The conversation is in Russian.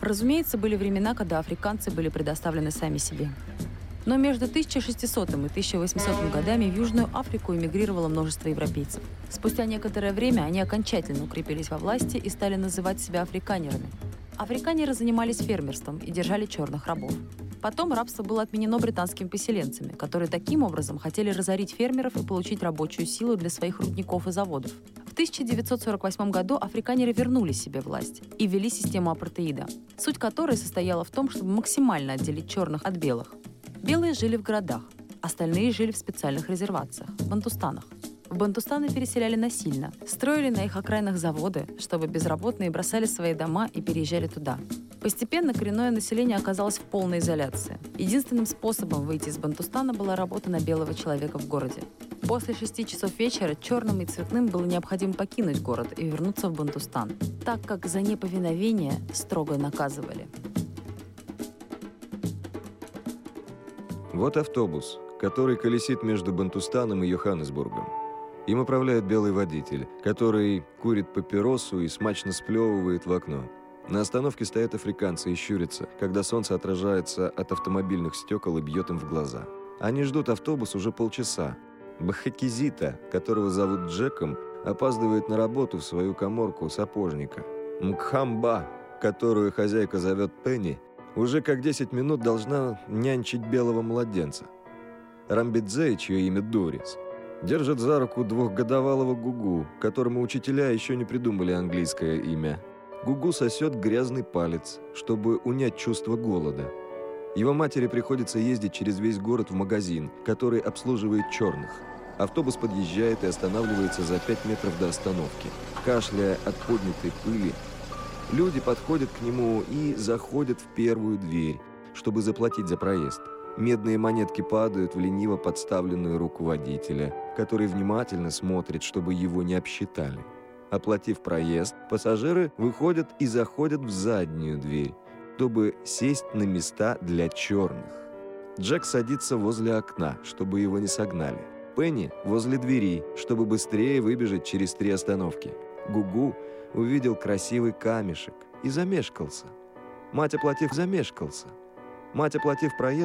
Разумеется, были времена, когда африканцы были предоставлены сами себе. Но между 1600 и 1800 годами в Южную Африку эмигрировало множество европейцев. Спустя некоторое время они окончательно укрепились во власти и стали называть себя африканерами. Африканеры занимались фермерством и держали черных рабов. Потом рабство было отменено британскими поселенцами, которые таким образом хотели разорить фермеров и получить рабочую силу для своих рудников и заводов. В 1948 году африканеры вернули себе власть и ввели систему апартеида, суть которой состояла в том, чтобы максимально отделить черных от белых. Белые жили в городах, остальные жили в специальных резервациях – бантустанах. В бантустаны переселяли насильно, строили на их окраинах заводы, чтобы безработные бросали свои дома и переезжали туда. Постепенно коренное население оказалось в полной изоляции. Единственным способом выйти из бантустана была работа на белого человека в городе. После 6 часов вечера черным и цветным было необходимо покинуть город и вернуться в бантустан, так как за неповиновение строго наказывали. Вот автобус, который колесит между Бантустаном и Йоханнесбургом. Им управляет белый водитель, который курит папиросу и смачно сплевывает в окно. На остановке стоят африканцы и щурятся, когда солнце отражается от автомобильных стекол и бьет им в глаза. Они ждут автобус уже полчаса. Бхакизита, которого зовут Джеком, опаздывает на работу в свою каморку сапожника. Мкхамба, которую хозяйка зовет Пенни, уже как 10 минут должна нянчить белого младенца. Рамбидзе, чье имя Дорис, держит за руку 2-годовалого Гугу, которому учителя еще не придумали английское имя. Гугу сосет грязный палец, чтобы унять чувство голода. Его матери приходится ездить через весь город в магазин, который обслуживает черных. Автобус подъезжает и останавливается за 5 метров до остановки. Кашляя от поднятой пыли, люди подходят к нему и заходят в первую дверь, чтобы заплатить за проезд. Медные монетки падают в лениво подставленную руку водителя, который внимательно смотрит, чтобы его не обсчитали. Оплатив проезд, пассажиры выходят и заходят в заднюю дверь, чтобы сесть на места для черных. Джек садится возле окна, чтобы его не согнали. Пенни возле двери, чтобы быстрее выбежать через 3 остановки. Гугу увидел красивый камешек и замешкался. Мать, оплатив проезд,